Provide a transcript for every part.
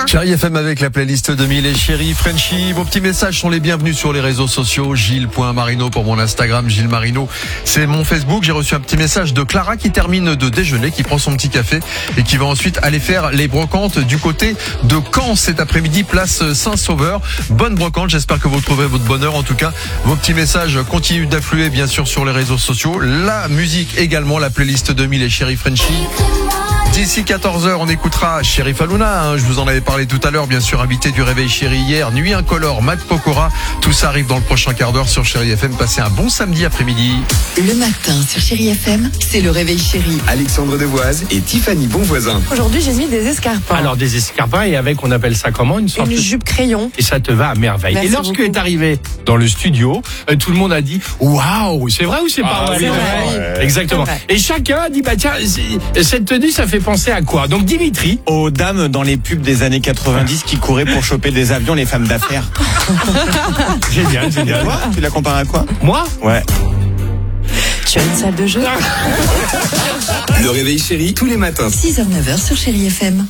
Chérie FM avec la playlist 2000 et Chérie Frenchy. Vos petits messages sont les bienvenus sur les réseaux sociaux. Gilles.Marino pour mon Instagram, Gilles Marino. C'est mon Facebook. J'ai reçu un petit message de Clara qui termine de déjeuner, qui prend son petit café et qui va ensuite aller faire les brocantes du côté de Caen cet après-midi, place Saint-Sauveur. Bonne brocante. J'espère que vous trouverez votre bonheur. En tout cas, vos petits messages continuent d'affluer bien sûr sur les réseaux sociaux. La musique également, la playlist 2000 et Chérie Frenchy. D'ici 14h, on écoutera Chérif Halouna, je vous en avais parlé tout à l'heure, bien sûr, invité du Réveil Chéri hier, Nuit Incolore, Matt Pokora, tout ça arrive dans le prochain quart d'heure sur Chéri FM. Passez un bon samedi après-midi. Le matin sur Chéri FM, c'est le Réveil Chéri. Alexandre Devoise et Tiffany Bonvoisin. Aujourd'hui, j'ai mis des escarpins. Alors des escarpins et avec, on appelle ça comment, une sorte Une jupe crayon. Et ça te va à merveille. Merci et lorsque beaucoup. est arrivé dans le studio, tout le monde a dit waouh, c'est vrai ou c'est pas vrai? c'est vrai. Exactement. C'est vrai. Et chacun a dit bah tiens, cette tenue ça fait penser à quoi? Donc Dimitri, Aux dames dans les pubs des années 90 qui couraient pour choper des avions, les femmes d'affaires. génial. Quoi? Tu la compares à quoi? Moi? Ouais. Tu as une salle de jeu? Le Réveil Chéri tous les matins. 6h-9h sur Chéri FM.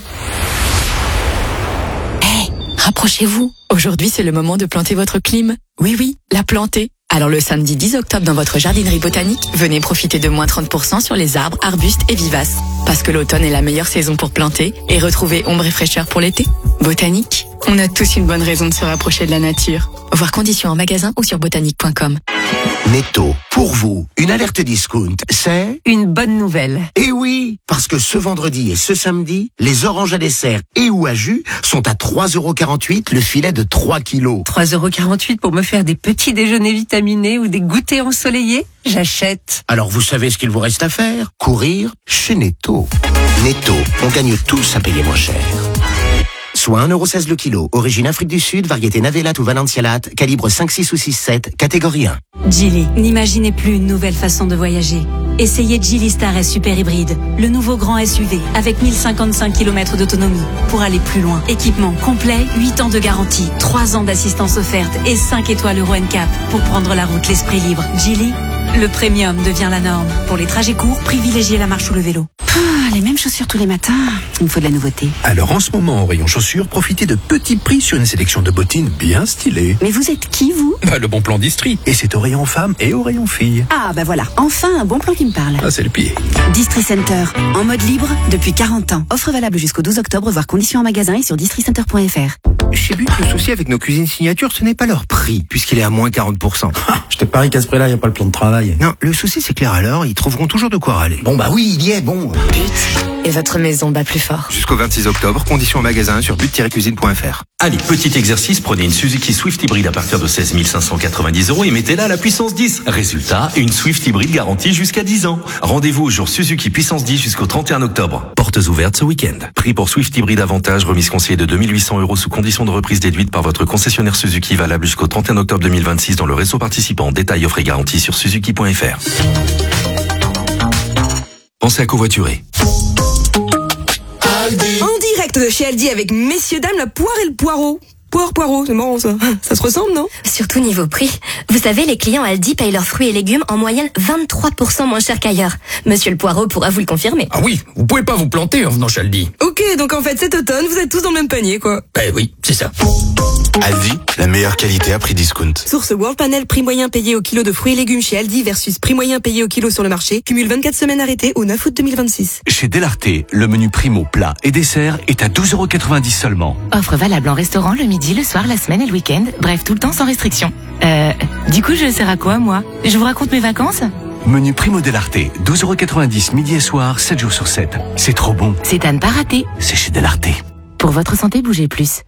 Rapprochez-vous. Aujourd'hui, c'est le moment de planter votre clim. Oui, la planter. Alors le samedi 10 octobre dans votre jardinerie botanique, venez profiter de moins 30% sur les arbres, arbustes et vivaces. Parce que l'automne est la meilleure saison pour planter et retrouver ombre et fraîcheur pour l'été. Botanique, on a tous une bonne raison de se rapprocher de la nature. Voir conditions en magasin ou sur botanique.com. Netto, pour vous, une alerte discount, c'est... Une bonne nouvelle. Eh oui, parce que ce vendredi et ce samedi, les oranges à dessert et ou à jus sont à 3,48€ le filet de 3 kilos. 3,48€ pour me faire des petits déjeuners vitaminés ou des goûters ensoleillés? J'achète. Alors vous savez ce qu'il vous reste à faire? Courir chez Netto. Netto, on gagne tous à payer moins cher. Soit 1,16€ le kilo, origine Afrique du Sud, variété Navelate ou Valencialate, calibre 5, 6 ou 6, 7, catégorie 1. Geely, n'imaginez plus une nouvelle façon de voyager. Essayez Geely Star S Super Hybride, le nouveau grand SUV avec 1055 km d'autonomie pour aller plus loin. Équipement complet, 8 ans de garantie, 3 ans d'assistance offerte et 5 étoiles Euro NCAP pour prendre la route l'esprit libre. Geely, le premium devient la norme. Pour les trajets courts, privilégiez la marche ou le vélo. Les mêmes chaussures tous les matins. Il me faut de la nouveauté. Alors en ce moment, au rayon chaussures, profitez de petits prix sur une sélection de bottines bien stylées. Mais vous êtes qui, vous? Le bon plan d'Istri. Et c'est au rayon femmes et au rayon filles. Ah, bah voilà. Enfin, un bon plan qui me parle. Ah, c'est le pied. Distri Center. En mode libre depuis 40 ans. Offre valable jusqu'au 12 octobre. Voir conditions en magasin et sur districenter.fr. Chez But, le souci avec nos cuisines signature, ce n'est pas leur prix, puisqu'il est à moins 40%. Je te parie qu'à ce prix-là, il n'y a pas le plan de travail. Non, le souci c'est clair alors, ils trouveront toujours de quoi râler. Bon bah oui, il y est, bon. Et votre maison bat plus fort. Jusqu'au 26 octobre, conditions en magasin sur but-cuisine.fr. Allez, petit exercice, prenez une Suzuki Swift hybride à partir de 16 590€ et mettez-la à la puissance 10. Résultat, une Swift hybride garantie jusqu'à 10 ans. Rendez-vous au jour Suzuki puissance 10 jusqu'au 31 octobre. Portes ouvertes ce week-end. Prix pour Swift hybride avantage, remise conseillée de 2800€ sous condition de reprise déduite par votre concessionnaire Suzuki, valable jusqu'au 31 octobre 2026 dans le réseau participant. Détails, offres et garanties sur suzuki.fr. Pensez à covoiturer. En direct de chez Aldi avec messieurs dames, la poire et le poireau. Poireau, c'est marrant ça. Ça se ressemble, non? Surtout niveau prix. Vous savez, les clients Aldi payent leurs fruits et légumes en moyenne 23% moins cher qu'ailleurs. Monsieur le Poireau pourra vous le confirmer. Ah oui, vous pouvez pas vous planter en venant chez Aldi. Ok, donc en fait cet automne, vous êtes tous dans le même panier, quoi. Ben oui, c'est ça. Aldi, la meilleure qualité à prix discount. Source World Panel, prix moyen payé au kilo de fruits et légumes chez Aldi versus prix moyen payé au kilo sur le marché. Cumule 24 semaines arrêtées au 9 août 2026. Chez Delarté, le menu primo, plat et dessert est à 12,90€ seulement. Offre valable en restaurant le midi, le soir, la semaine et le week-end. Bref, tout le temps sans restriction. Du coup, je sers à quoi, moi? Je vous raconte mes vacances? Menu primo Delarté, 12,90€ midi et soir, 7 jours sur 7. C'est trop bon. C'est à ne pas rater. C'est chez Delarté. Pour votre santé, bougez plus.